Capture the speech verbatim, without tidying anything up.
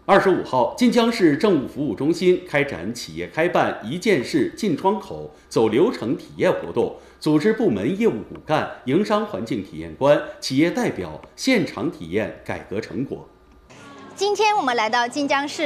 二十五号，晋江市政务服务中心开展企业开办一件事进窗口走流程体验活动，组织部门业务骨干、营商环境体验官、企业代表现场体验改革成果。 今天我们来到晋江市